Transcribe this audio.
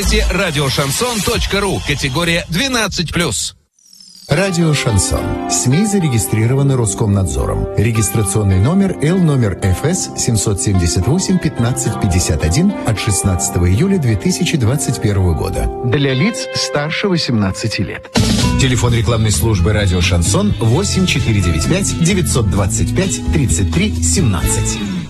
Радиошансон.ру. Категория 12+. Радио «Шансон». СМИ зарегистрированы Роскомнадзором. Регистрационный номер Л ФС 778-1551 от 16 июля 2021 года. Для лиц старше 18 лет. Телефон рекламной службы «Радио «Шансон» 8495 925 33 17.